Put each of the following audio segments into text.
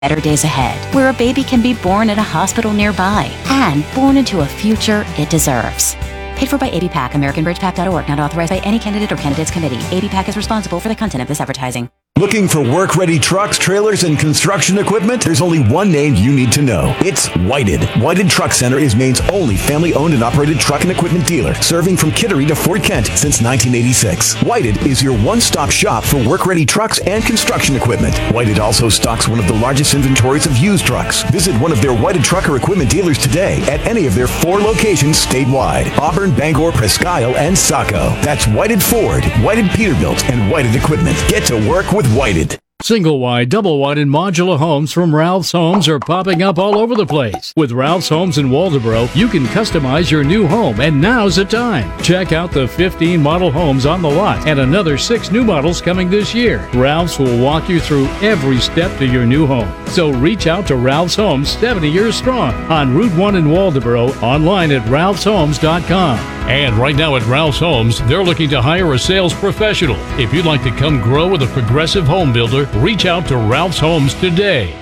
better days ahead, where a baby can be born at a hospital nearby and born into a future it deserves. Paid for by ABPAC, AmericanBridgePAC.org, not authorized by any candidate or candidates committee. ABPAC is responsible for the content of this advertising. Looking for work-ready trucks, trailers, and construction equipment? There's only one name you need to know. It's Whited. Whited Truck Center is Maine's only family-owned and operated truck and equipment dealer, serving from Kittery to Fort Kent since 1986. Whited is your one-stop shop for work-ready trucks and construction equipment. Whited also stocks one of the largest inventories of used trucks. Visit one of their Whited trucker equipment dealers today at any of their 4 locations statewide: Auburn, Bangor, Presque Isle, and Saco. That's Whited Ford, Whited Peterbilt, and Whited Equipment. Get to work with Whited. Single wide, double wide, and modular homes from Ralph's Homes are popping up all over the place. With Ralph's Homes in Waldoboro, you can customize your new home, and now's the time. Check out the 15 model homes on the lot and another 6 new models coming this year. Ralph's will walk you through every step to your new home. So reach out to Ralph's Homes, 70 years strong, on Route 1 in Waldoboro, online at ralphshomes.com. And right now at Ralph's Homes, they're looking to hire a sales professional. If you'd like to come grow with a progressive home builder, reach out to Ralph's Homes today.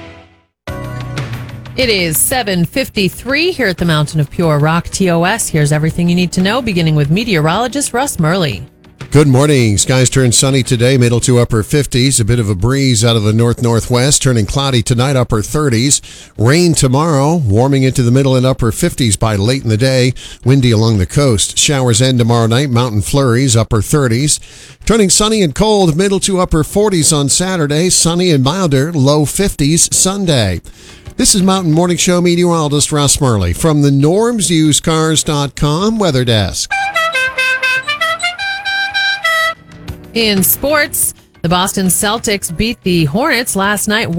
It is 7:53 here at the Mountain of Pure Rock TOS. Here's everything you need to know, beginning with meteorologist Russ Murley. Good morning. Skies turn sunny today, middle to upper 50s. A bit of a breeze out of the north-northwest, turning cloudy tonight, upper 30s. Rain tomorrow, warming into the middle and upper 50s by late in the day. Windy along the coast. Showers end tomorrow night, mountain flurries, upper 30s. Turning sunny and cold, middle to upper 40s on Saturday. Sunny and milder, low 50s Sunday. This is Mountain Morning Show meteorologist Russ Murley from the normsusedcars.com weather desk. In sports, the Boston Celtics beat the Hornets last night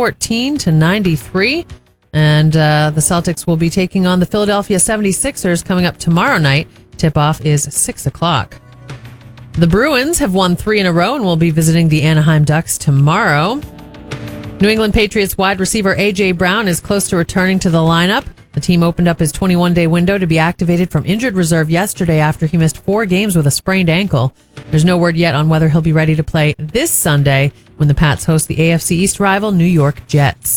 114-93. And the Celtics will be taking on the Philadelphia 76ers coming up tomorrow night. Tip-off is 6 o'clock. The Bruins have won 3 in a row and will be visiting the Anaheim Ducks tomorrow. New England Patriots wide receiver A.J. Brown is close to returning to the lineup. The team opened up his 21-day window to be activated from injured reserve yesterday after he missed 4 games with a sprained ankle. There's no word yet on whether he'll be ready to play this Sunday when the Pats host the AFC East rival New York Jets.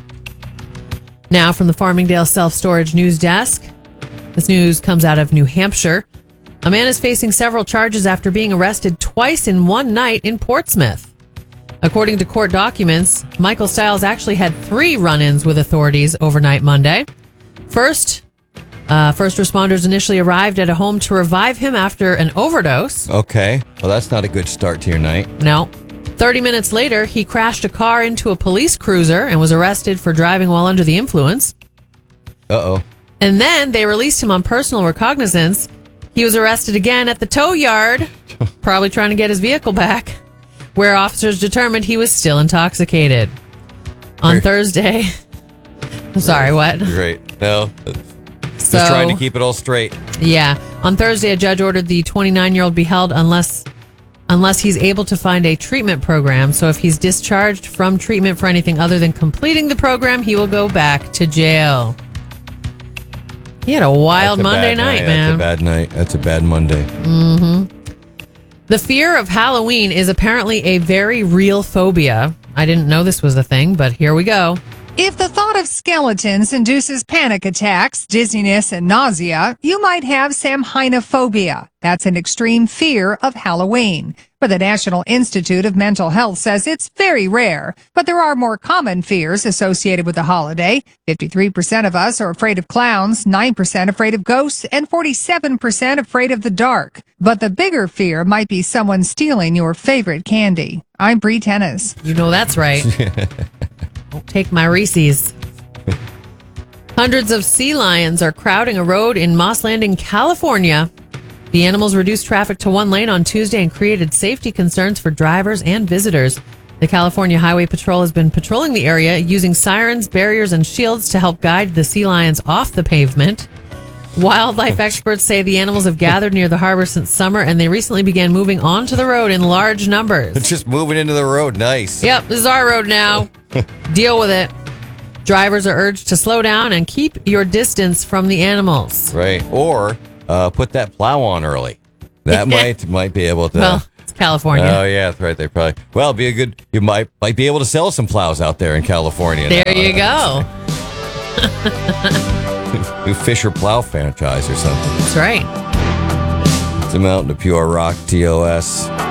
Now from the Farmingdale Self-Storage News Desk. This news comes out of New Hampshire. A man is facing several charges after being arrested twice in one night in Portsmouth. According to court documents, Michael Stiles actually had 3 run-ins with authorities overnight Monday. First responders initially arrived at a home to revive him after an overdose. Okay. Well, that's not a good start to your night. No. 30 minutes later, he crashed a car into a police cruiser and was arrested for driving while under the influence. Uh-oh. And then they released him on personal recognizance. He was arrested again at the tow yard, probably trying to get his vehicle back, where officers determined he was still intoxicated. On Thursday... I'm sorry, what? Great. No. Just trying to keep it all straight. Yeah. On Thursday, a judge ordered the 29-year-old be held unless he's able to find a treatment program. So if he's discharged from treatment for anything other than completing the program, he will go back to jail. He had a wild Monday night, man. That's a bad night. That's a bad Monday. Mm-hmm. The fear of Halloween is apparently a very real phobia. I didn't know this was a thing, but here we go. If the thought of skeletons induces panic attacks, dizziness, and nausea, you might have samhainophobia. That's an extreme fear of Halloween. But the National Institute of Mental Health says it's very rare, but there are more common fears associated with the holiday. 53% of us are afraid of clowns, 9% afraid of ghosts, and 47% afraid of the dark. But the bigger fear might be someone stealing your favorite candy. I'm Bree Tennis. You know that's right. Don't take my Reese's. Hundreds of sea lions are crowding a road in Moss Landing, California. The animals reduced traffic to 1 lane on Tuesday and created safety concerns for drivers and visitors. The California Highway Patrol has been patrolling the area using sirens, barriers, and shields to help guide the sea lions off the pavement. Wildlife experts say the animals have gathered near the harbor since summer, and they recently began moving onto the road in large numbers. It's just moving into the road. Nice. Yep, this is our road now. Deal with it. Drivers are urged to slow down and keep your distance from the animals. Right. Or put that plow on early. That might be able to... Well, California. Oh yeah, that's right. They probably be a good. You might be able to sell some plows out there in California. There you go. New Fisher Plow franchise or something. That's right. It's a Mountain of Pure Rock, TOS.